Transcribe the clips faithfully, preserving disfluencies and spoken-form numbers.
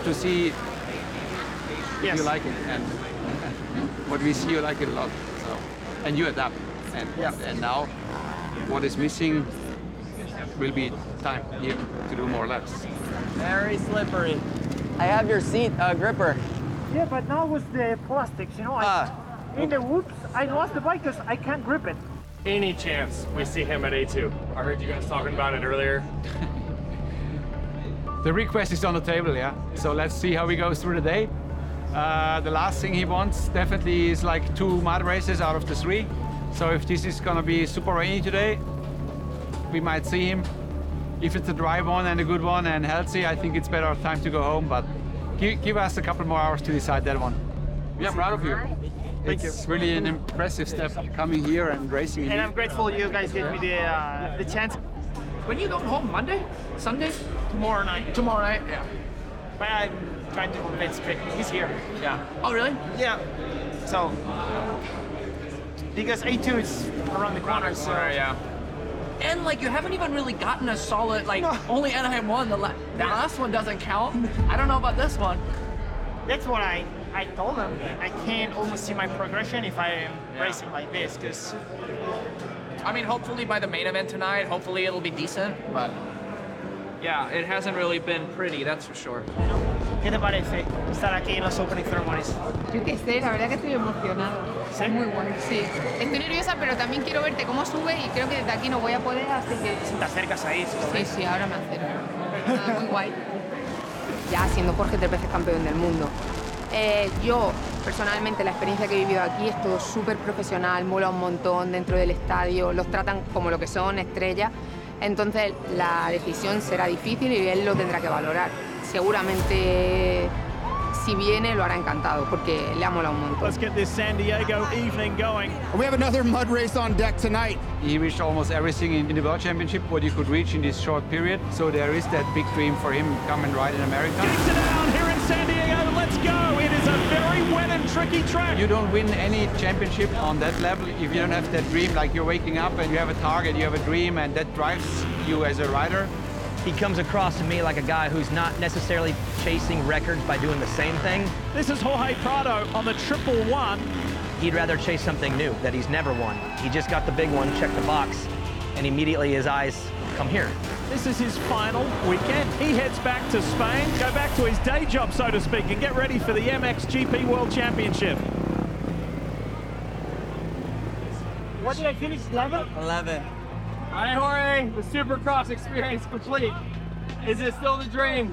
to see if Yes. you like it, and what we see, you like it a lot. So, and you adapt, and Yeah. and now what is missing will be time here to do more laps. Very slippery. I have your seat uh, gripper. Yeah, but now with the plastics, you know, I, Ah. in the whoops, I lost the bike because I can't grip it. Any chance we see him at A two? I heard you guys talking about it earlier. The request is on the table, yeah. So let's see how he goes through the day. Uh, the last thing he wants definitely is like two mud races out of the three. So if this is gonna be super rainy today, we might see him. If it's a dry one and a good one and healthy, I think it's better time to go home. But give, give us a couple more hours to decide that one. We are proud of you. Thank it's you. really an impressive step coming here and racing And here. I'm grateful you guys gave me the uh, the chance. When you go home, Monday? Sunday? Tomorrow night. Tomorrow night? Yeah. But I'm trying to convince Vic. He's here. Yeah. Oh, really? Yeah. So, because A two is around the corner, so. yeah. And like you haven't even really gotten a solid, like No. only Anaheim won. The, la the last one doesn't count. I don't know about this one. That's what I, I told him. I can't almost see my progression if I am racing like this, because I mean, hopefully by the main event tonight, hopefully it'll be decent. But yeah, it hasn't really been pretty, that's for sure. ¿qué te parece estar aquí en los opening ceremonies? Yo qué sé, la verdad que estoy emocionada. ¿Sí? Muy bueno, sí. Estoy nerviosa, pero también quiero verte cómo sube y creo que desde aquí no voy a poder, así que Te acercas ahí, sí, sí, ahora me acerco. Ah, muy guay. Ya siendo Jorge tres veces campeón del mundo. Eh, yo, personalmente, la experiencia que he vivido aquí es todo súper profesional, mola un montón dentro del estadio, los tratan como lo que son, estrellas. Entonces, la decisión será difícil y él lo tendrá que valorar. Seguramente, si viene, lo hará encantado, porque le ha molado un montón. Let's get this San Diego evening going. We have another mud race on deck tonight. He reached almost everything in, in the World Championship, what he could reach in this short period. So there is that big dream for him, come and ride in America. Gets it down here in San Diego. Let's go. It is a very wet and tricky track. You don't win any championship on that level if you don't have that dream, like you're waking up and you have a target, you have a dream, and that drives you as a rider. He comes across to me like a guy who's not necessarily chasing records by doing the same thing. This is Jorge Prado on the triple one. He'd rather chase something new that he's never won. He just got the big one, check the box, and immediately his eyes come here. This is his final weekend. He heads back to Spain, go back to his day job, so to speak, and get ready for the M X G P World Championship. What did I finish? eleven? eleven. All right, Jorge, the Supercross experience complete. Is it still the dream?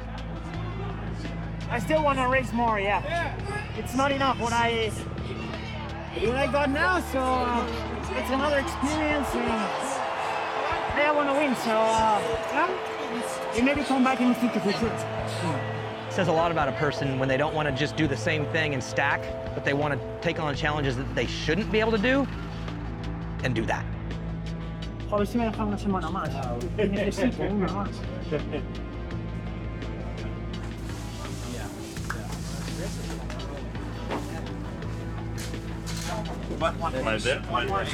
I still want to race more, yeah. It's not enough what I what I got now, so uh, it's another experience, and I want to win, so uh, yeah, and maybe come back in the future for sure. Says a lot about a person when they don't want to just do the same thing and stack, but they want to take on challenges that they shouldn't be able to do and do that. A ver si me dejan una semana más. Necesito una más. One more.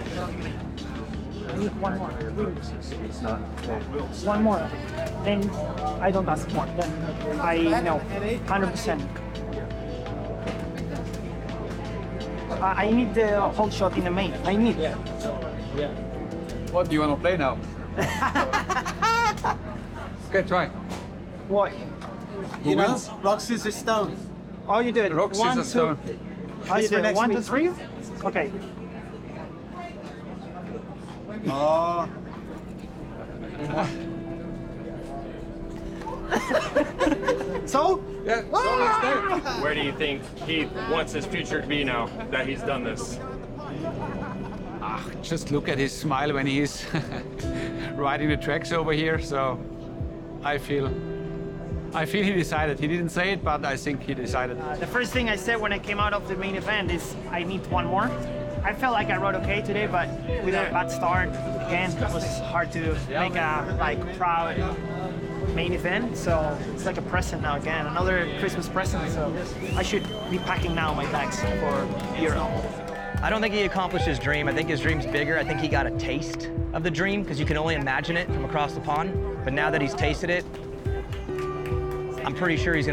One more. One more. Then I don't ask more. Then I know. one hundred percent. I I need the whole shot in the main. I need. What do you want to play now? Okay, try. What? Who wins? Rock, scissors, stone. Oh, you did. Rock, One, scissors, two- stone. Oh, you for did. next One, two, week. three? Okay. Oh. So? Yeah, so it's there. Where do you think he wants his future to be now that he's done this? Ah, just look at his smile when he's riding the tracks over here. So I feel, I feel he decided. He didn't say it, but I think he decided. Uh, the first thing I said when I came out of the main event is I need one more. I felt like I rode okay today, but with a bad start, again, it was hard to make a like proud main event. So it's like a present now again, another Christmas present. So I should be packing now my bags for Euro. I don't think he accomplished his dream. I think his dream's bigger. I think he got a taste of the dream because you can only imagine it from across the pond. But now that he's tasted it, I'm pretty sure he's gonna